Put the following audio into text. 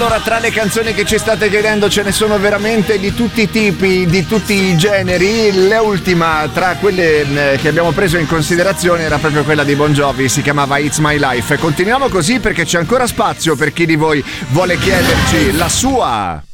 Allora, tra le canzoni che ci state chiedendo ce ne sono veramente di tutti i tipi, di tutti i generi. L'ultima tra quelle che abbiamo preso in considerazione era proprio quella di Bon Jovi, si chiamava It's My Life. Continuiamo così perché c'è ancora spazio per chi di voi vuole chiederci la sua.